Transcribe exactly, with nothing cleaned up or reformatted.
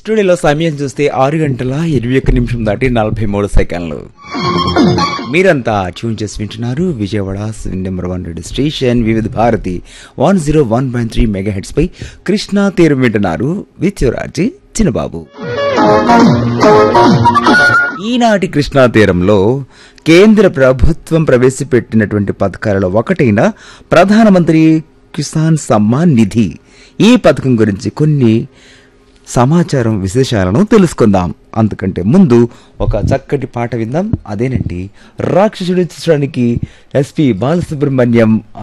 స్టూడియోలో సమయం చూస్తే ఆరు గంటల ఇరవై ఒక్క నిమిషం దాటి నలభై మూడు సెకండ్లు. మీరంతా ట్యూన్ చేసి వింటున్నారు Vijayawada number one radio station వివిధ Bharati one zero one point three mega heads పై కృష్ణా తీరం వింటున్నారు విత్యురాజీ చిన్నబాబు. ఈనాటి కృష్ణా తీరంలో కేంద్ర ప్రభుత్వం ప్రవేశపెట్టినటువంటి పథకాలలో ఒకటైన ప్రధానమంత్రి కిసాన్ సమ్మాన్ నిధి, ఈ పథకం గురించి కొన్ని సమాచారం విశేషాలను తెలుసుకుందాం. అందుకంటే ముందు ఒక చక్కటి పాట విందాం. అదేనండి రాక్షసుడి చిత్రానికి ఎస్పి బాలసుబ్రహ్మణ్యం